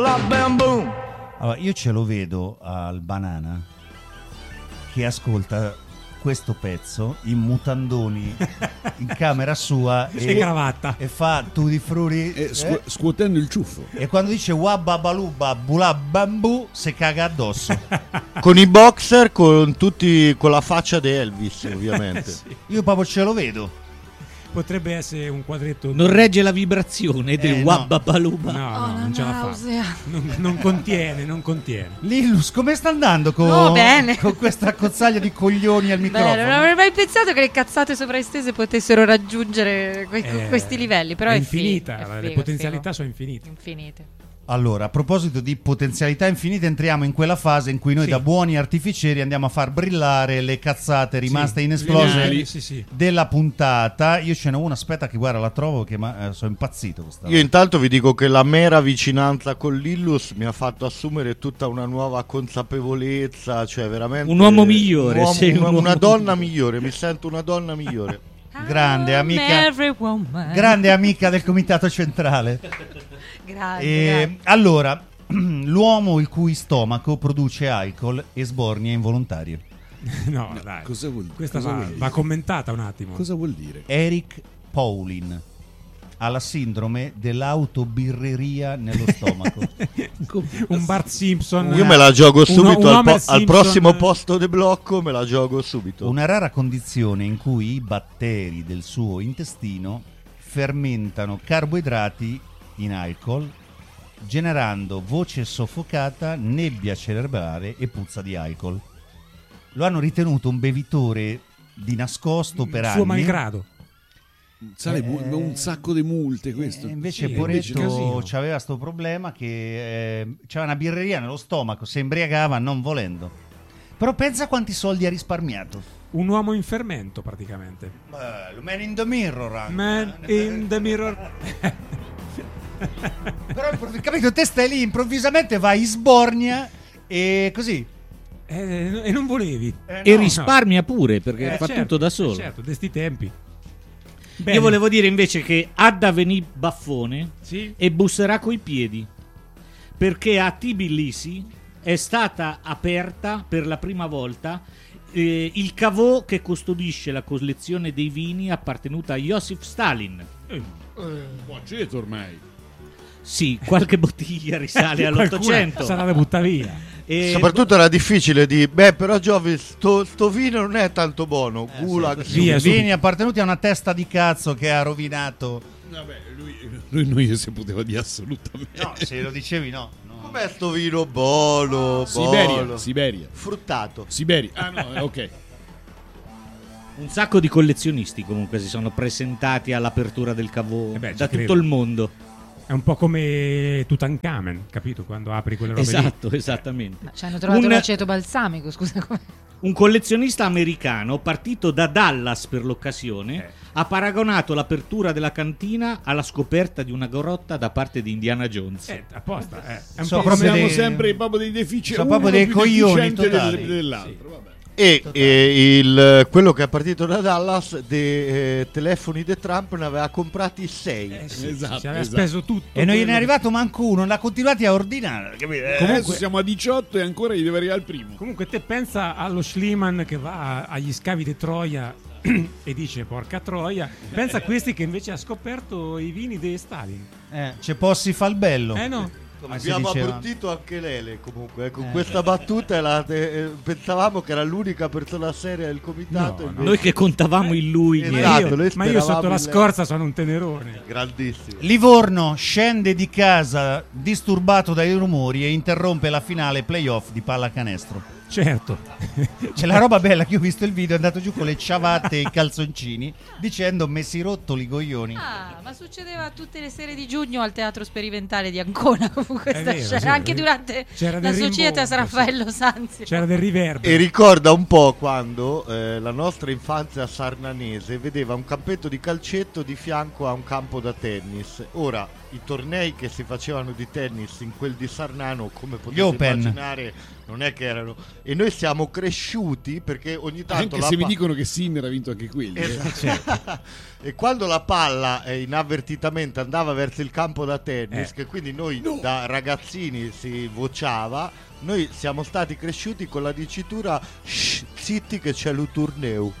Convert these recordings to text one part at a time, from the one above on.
Allora, io ce lo vedo al Banana che ascolta questo pezzo in mutandoni in camera sua e cravatta e fa tutti frutti scuotendo il ciuffo, e quando dice wabba baluba bula bambù si caga addosso con i boxer, con la faccia di Elvis, ovviamente. Sì. Io proprio ce lo vedo. Potrebbe essere un quadretto. Non regge la vibrazione del wabba baluba. No, non ce la fa. Non contiene. Lillus, come sta andando bene. con questa accozzaglia di coglioni al microfono? Beh, non avrei mai pensato che le cazzate sopraestese potessero raggiungere questi livelli, però è infinita, le potenzialità sono infinite. Allora, a proposito di potenzialità infinite, entriamo in quella fase in cui noi da buoni artificieri andiamo a far brillare le cazzate rimaste inesplose della puntata. Io ce n'ho una, aspetta che guarda, la trovo, che sono impazzito questa Io intanto vi dico che la mera vicinanza con Lillus mi ha fatto assumere tutta una nuova consapevolezza, cioè veramente un uomo migliore, una donna migliore, mi sento una donna migliore. Grande amica del comitato centrale. Grazie. Allora, l'uomo il cui stomaco produce alcol e sbornia involontarie. No, dai. Cosa vuol dire? Questa va commentata un attimo. Cosa vuol dire? Eric Paulin ha la sindrome dell'autobirreria nello stomaco. Un Bart Simpson. Io me la gioco subito al prossimo posto di blocco, me la gioco subito. Una rara condizione in cui i batteri del suo intestino fermentano carboidrati in alcol, generando voce soffocata, nebbia cerebrale e puzza di alcol. Lo hanno ritenuto un bevitore di nascosto per anni. Suo malgrado. Un sacco di multe questo. Invece poretto c'aveva sto problema che c'aveva una birreria nello stomaco, si embriagava non volendo. Però pensa quanti soldi ha risparmiato. Un uomo in fermento praticamente. Man in the mirror. Man in the mirror. Però capito, te stai lì, improvvisamente vai in sbornia e così. E non volevi. E risparmia pure perché fa tutto da solo. Certo, di sti tempi. Bene. Io volevo dire invece che ha da venì baffone e busserà coi piedi, perché a Tbilisi è stata aperta per la prima volta il caveau che custodisce la collezione dei vini appartenuta a Joseph Stalin. Un aceto ormai. Sì, qualche bottiglia risale all'800. Sarà da buttare via. Soprattutto era difficile di però Giovi, sto vino non è tanto buono. Gulag, vini appartenuti a una testa di cazzo che ha rovinato. Vabbè, lui non si poteva dire assolutamente. No, se lo dicevi no. Com'è sto vino buono? Siberia. Fruttato. Siberia. Ah no, ok. Un sacco di collezionisti comunque si sono presentati all'apertura del caveau da tutto il mondo. È un po' come Tutankhamen, capito? Quando apri quelle robe Esatto, esattamente. Ma ci hanno trovato l'aceto balsamico, scusa. Un collezionista americano partito da Dallas per l'occasione ha paragonato l'apertura della cantina alla scoperta di una grotta da parte di Indiana Jones. Apposta. È un po' come siamo sempre proprio dei deficienti. Sono proprio dei coglioni totali. Dell'altro, vabbè. E quello che è partito da Dallas dei telefoni di Trump ne aveva comprati 6. Esatto, si aveva speso tutto. E non gliene è arrivato manco uno, l'ha continuati a ordinare. Comunque siamo a 18 e ancora gli deve arrivare il primo. Comunque te pensa allo Schliemann che va agli scavi di Troia e dice porca Troia. Pensa a questi che invece ha scoperto i vini di Stalin. C'è Possi fa il bello. No. Come abbiamo abbrutito anche Lele comunque con questa battuta pensavamo che era l'unica persona seria del comitato. No. Noi che contavamo in lui. Esatto, ma io sotto la scorza sono un tenerone. Grandissimo. Livorno scende di casa disturbato dai rumori e interrompe la finale playoff di pallacanestro. Certo. C'è la roba bella che io ho visto il video, è andato giù con le ciabatte e i calzoncini dicendo messi rotto li coglioni. Ma succedeva tutte le sere di giugno al Teatro Sperimentale di Ancona comunque questa vero, scena, anche durante la Societas Raffaello Sanzi. C'era del riverbero. E ricorda un po' quando la nostra infanzia sarnanese vedeva un campetto di calcetto di fianco a un campo da tennis. Ora i tornei che si facevano di tennis in quel di Sarnano, come Gli potete Open. immaginare, non è che erano, e noi siamo cresciuti perché ogni tanto Anche se mi dicono che Sinner ha vinto anche quelli. Esatto. E quando la palla inavvertitamente andava verso il campo da tennis, che quindi noi da ragazzini si vociava, noi siamo stati cresciuti con la dicitura "Shh, zitti che c'è il torneo".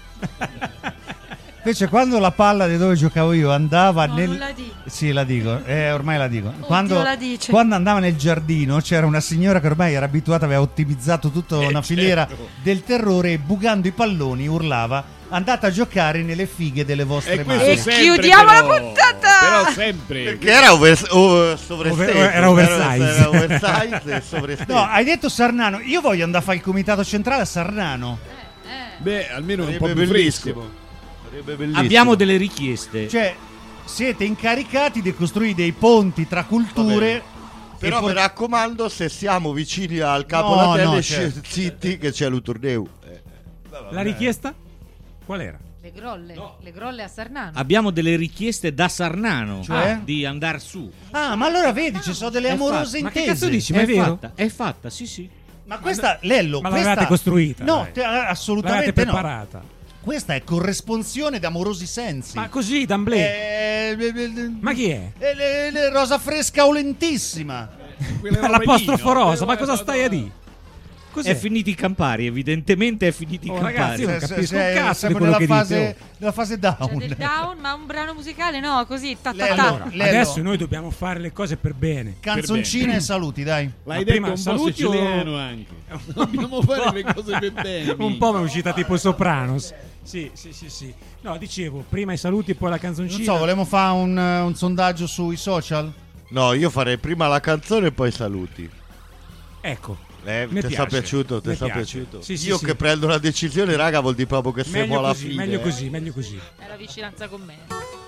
Invece quando la palla di dove giocavo io andava No, nel... non la dico. Sì, la dico, ormai la dico. Oddio, la dice. Quando andava nel giardino c'era una signora che ormai era abituata, aveva ottimizzato tutta una filiera del terrore e bucando i palloni urlava: andate a giocare nelle fighe delle vostre questo madri. sempre, chiudiamo la però. puntata! Però sempre. Perché era sovraesteso, Era oversize. era oversize e sovraesteso. No, hai detto Sarnano, io voglio andare a fare il comitato centrale a Sarnano. Beh, almeno un po' Sarebbe più bellissimo. fresco. Sarebbe bellissimo. Abbiamo delle richieste. Cioè, siete incaricati di costruire dei ponti tra culture. Però e mi raccomando, se siamo vicini al capo No, della tele, no, certo. zitti che c'è il torneo. La richiesta? Qual era? Le grolle a Sarnano. Abbiamo delle richieste da Sarnano, Cioè? di andare su. Ah, ma allora vedi, ci sono delle È amorose Ma che intese. cazzo dici? Ma è vero? È fatta, sì, sì. Ma questa, Lello, Ma questa... l'avevate costruita? No, dai. assolutamente L'avete no. preparata? Questa è corresponsione d'amorosi sensi. Ma così, d'amblè? Ma chi è? Rosa fresca o lentissima. L'apostrofo rosa, ma cosa stai a dire? Cos'è? È finiti i Campari, evidentemente è finiti i Oh, Campari. ragazzi, io non capisco un cazzo di siamo quello nella che fase, dite. nella fase Cioè, down. del down, ma un brano musicale no, così ta ta Lello, ta. Allora, Lello. adesso noi dobbiamo fare le cose per bene. Canzoncine e saluti, dai. L'hai Ma detto prima un po' saluti o- siciliano anche. Dobbiamo fare le cose per bene. Un po' mi è uscita tipo Sopranos. Sì. No, dicevo, prima i saluti e poi la Non canzoncina. so, vogliamo fare un sondaggio sui social? No, io farei prima la canzone e poi i saluti. Ecco. Ti sta piaciuto? Mi sta piace. piaciuto? Sì, io sì. che prendo una decisione, raga, vuol dire proprio che siamo Meglio alla così, fine. meglio così, meglio così. È la vicinanza con me.